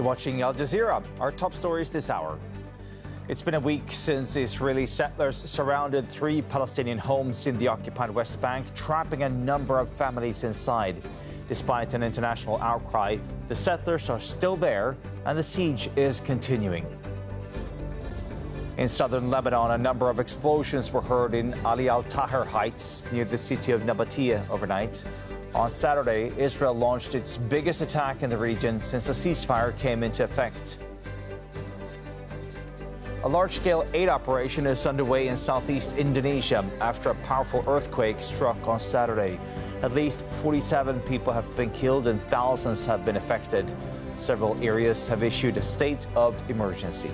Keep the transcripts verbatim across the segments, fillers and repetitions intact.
You're watching Al Jazeera. Our top stories this hour. It's been a week since Israeli settlers surrounded three Palestinian homes in the occupied West Bank, trapping a number of families inside. Despite an international outcry, the settlers are still there and the siege is continuing. In southern Lebanon, a number of explosions were heard in Ali al-Tahrir Heights near the city of Nabatea overnight. On Saturday, Israel launched its biggest attack in the region since the ceasefire came into effect. A large-scale aid operation is underway in southeast Indonesia after a powerful earthquake struck on Saturday. At least forty-seven people have been killed and thousands have been affected. Several areas have issued a state of emergency.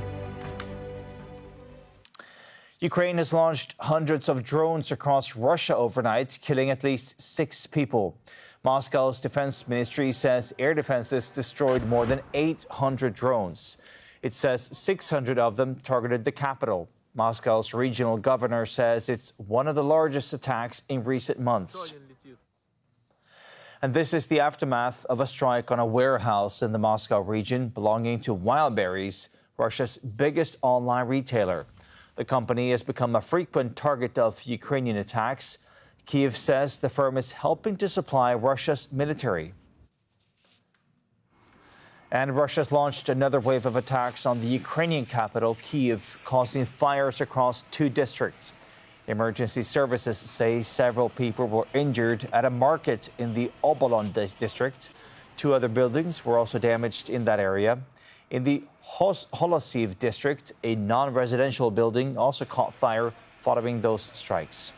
Ukraine has launched hundreds of drones across Russia overnight, killing at least six people. Moscow's defense ministry says air defenses destroyed more than eight hundred drones. It says six hundred of them targeted the capital. Moscow's regional governor says it's one of the largest attacks in recent months. And this is the aftermath of a strike on a warehouse in the Moscow region belonging to Wildberries, Russia's biggest online retailer. The company has become a frequent target of Ukrainian attacks. Kyiv says the firm is helping to supply Russia's military. And Russia's launched another wave of attacks on the Ukrainian capital, Kyiv, causing fires across two districts. Emergency services say several people were injured at a market in the Obolon district. Two other buildings were also damaged in that area. In the Holosiv district, a non-residential building also caught fire following those strikes.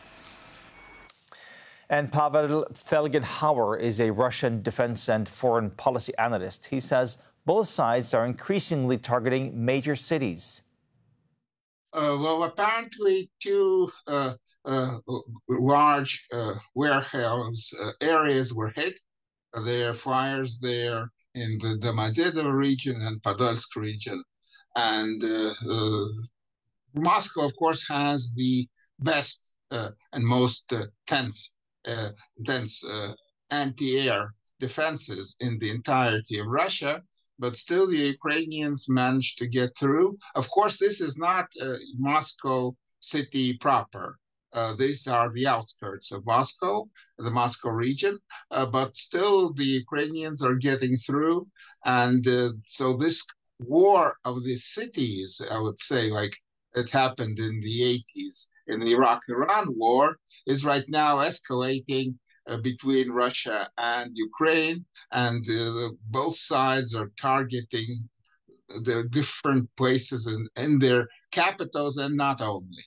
And Pavel Felgenhauer is a Russian defense and foreign policy analyst. He says both sides are increasingly targeting major cities. Uh, well, apparently two uh, uh, large uh, warehouse uh, areas were hit. There are fires there in the Domodedovo region and Podolsk region. And uh, uh, Moscow, of course, has the best uh, and most uh, tense, uh, dense uh, anti-air defenses in the entirety of Russia. But still, the Ukrainians managed to get through. Of course, this is not uh, Moscow city proper. Uh, these are the outskirts of Moscow, the Moscow region, uh, but still the Ukrainians are getting through. And uh, so this war of the cities, I would say, like it happened in the eighties in the Iraq-Iran war, is right now escalating uh, between Russia and Ukraine. And uh, both sides are targeting the different places in, in their capitals and not only.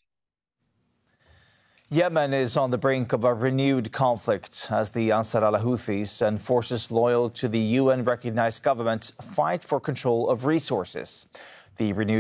Yemen is on the brink of a renewed conflict as the Ansar al-Houthis and forces loyal to the U N-recognized government fight for control of resources. The renewed